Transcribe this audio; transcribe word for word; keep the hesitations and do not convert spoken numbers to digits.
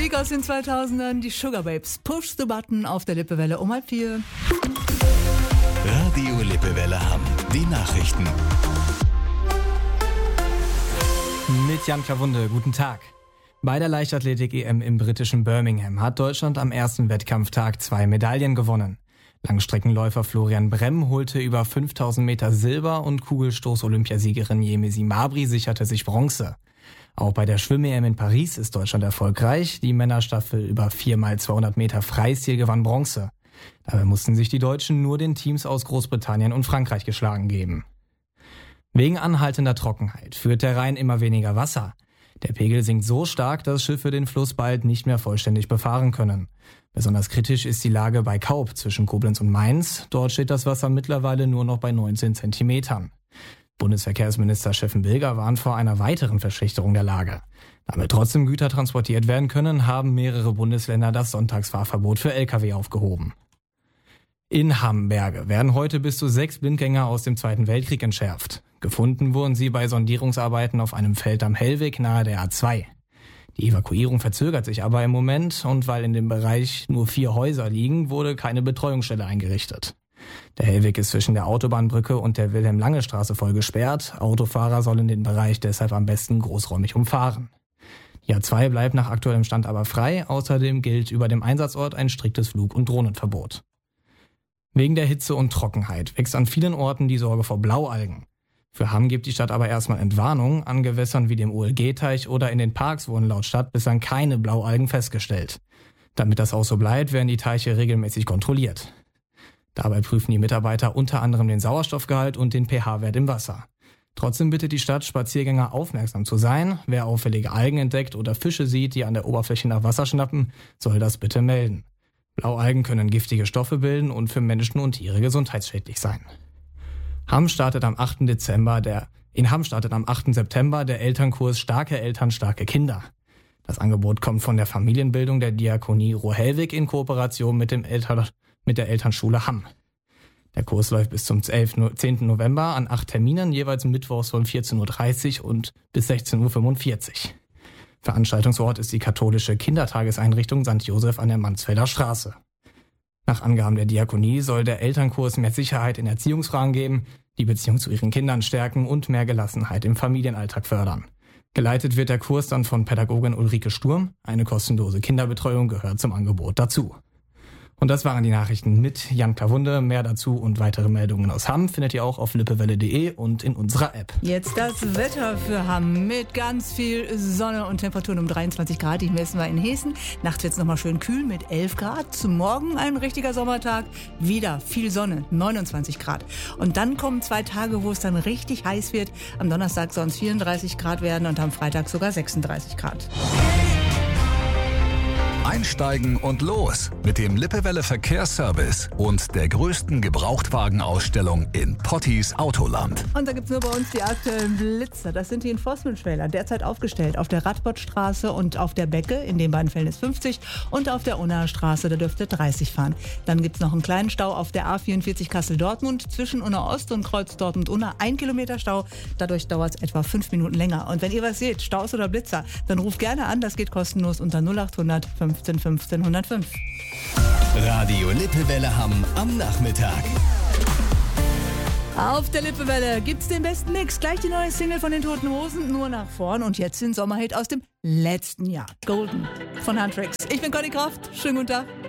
Musik aus den zweitausendern, die Sugar Babes. Push the button auf der Lippewelle um halb vier. Radio Lippewelle Hamm. Die Nachrichten. Mit Jan Klawunde, guten Tag. Bei der Leichtathletik-E M im britischen Birmingham hat Deutschland am ersten Wettkampftag zwei Medaillen gewonnen. Langstreckenläufer Florian Bremm holte über fünftausend Meter Silber und Kugelstoß-Olympiasiegerin Yemisi Mabry sicherte sich Bronze. Auch bei der Schwimm-E M in Paris ist Deutschland erfolgreich. Die Männerstaffel über vier mal zweihundert Meter Freistil gewann Bronze. Dabei mussten sich die Deutschen nur den Teams aus Großbritannien und Frankreich geschlagen geben. Wegen anhaltender Trockenheit führt der Rhein immer weniger Wasser. Der Pegel sinkt so stark, dass Schiffe den Fluss bald nicht mehr vollständig befahren können. Besonders kritisch ist die Lage bei Kaub zwischen Koblenz und Mainz. Dort steht das Wasser mittlerweile nur noch bei neunzehn Zentimetern. Bundesverkehrsminister Steffen Bilger warnt vor einer weiteren Verschlechterung der Lage. Damit trotzdem Güter transportiert werden können, haben mehrere Bundesländer das Sonntagsfahrverbot für L K W aufgehoben. In Hamberge werden heute bis zu sechs Blindgänger aus dem Zweiten Weltkrieg entschärft. Gefunden wurden sie bei Sondierungsarbeiten auf einem Feld am Hellweg nahe der A zwei. Die Evakuierung verzögert sich aber im Moment und weil in dem Bereich nur vier Häuser liegen, wurde keine Betreuungsstelle eingerichtet. Der Hellweg ist zwischen der Autobahnbrücke und der Wilhelm-Lange-Straße voll gesperrt. Autofahrer sollen den Bereich deshalb am besten großräumig umfahren. Die A zwei bleibt nach aktuellem Stand aber frei. Außerdem gilt über dem Einsatzort ein striktes Flug- und Drohnenverbot. Wegen der Hitze und Trockenheit wächst an vielen Orten die Sorge vor Blaualgen. Für Hamm gibt die Stadt aber erstmal Entwarnung. An Gewässern wie dem O L G-Teich oder in den Parks wurden laut Stadt bislang keine Blaualgen festgestellt. Damit das auch so bleibt, werden die Teiche regelmäßig kontrolliert. Dabei prüfen die Mitarbeiter unter anderem den Sauerstoffgehalt und den pH-Wert im Wasser. Trotzdem bittet die Stadt Spaziergänger aufmerksam zu sein. Wer auffällige Algen entdeckt oder Fische sieht, die an der Oberfläche nach Wasser schnappen, soll das bitte melden. Blaualgen können giftige Stoffe bilden und für Menschen und Tiere gesundheitsschädlich sein. Hamm startet am achten Dezember der, in Hamm startet am achten September der Elternkurs Starke Eltern, starke Kinder. Das Angebot kommt von der Familienbildung der Diakonie Rohellwig in Kooperation mit, dem Eltern, mit der Elternschule Hamm. Der Kurs läuft bis zum zehnten November an acht Terminen, jeweils mittwochs von vierzehn Uhr dreißig und bis sechzehn Uhr fünfundvierzig. Veranstaltungsort ist die katholische Kindertageseinrichtung Sankt Josef an der Mansfelder Straße. Nach Angaben der Diakonie soll der Elternkurs mehr Sicherheit in Erziehungsfragen geben, die Beziehung zu ihren Kindern stärken und mehr Gelassenheit im Familienalltag fördern. Geleitet wird der Kurs dann von Pädagogin Ulrike Sturm. Eine kostenlose Kinderbetreuung gehört zum Angebot dazu. Und das waren die Nachrichten mit Jan Klawunde. Mehr dazu und weitere Meldungen aus Hamm findet ihr auch auf lippewelle punkt de und in unserer App. Jetzt das Wetter für Hamm mit ganz viel Sonne und Temperaturen um dreiundzwanzig Grad. Die messen wir in Hessen. Nachts wird es nochmal schön kühl mit elf Grad. Zum Morgen ein richtiger Sommertag. Wieder viel Sonne, neunundzwanzig Grad. Und dann kommen zwei Tage, wo es dann richtig heiß wird. Am Donnerstag sollen es vierunddreißig Grad werden und am Freitag sogar sechsunddreißig Grad. Einsteigen und los mit dem Lippewelle Verkehrsservice und der größten Gebrauchtwagenausstellung in Potties Autoland. Und da gibt's nur bei uns die aktuellen Blitzer. Das sind die Enforcement-Trailer, derzeit aufgestellt auf der Radbottstraße und auf der Becke. In den beiden Fällen ist fünfzig und auf der Unnaer Straße, da dürfte dreißig fahren. Dann gibt's noch einen kleinen Stau auf der A vierundvierzig Kassel-Dortmund zwischen Unna Ost und Kreuz Dortmund-Unna. Ein Kilometer Stau, dadurch dauert es etwa fünf Minuten länger. Und wenn ihr was seht, Staus oder Blitzer, dann ruft gerne an, das geht kostenlos unter null acht hundert fünfzehn fünfzehn hundertfünf. Radio Lippewelle Hamm am Nachmittag. Auf der Lippewelle gibt's den besten Mix. Gleich die neue Single von den Toten Hosen, nur nach vorn. Und jetzt den Sommerhit aus dem letzten Jahr. Golden von Huntrix. Ich bin Conny Kraft. Schönen guten Tag.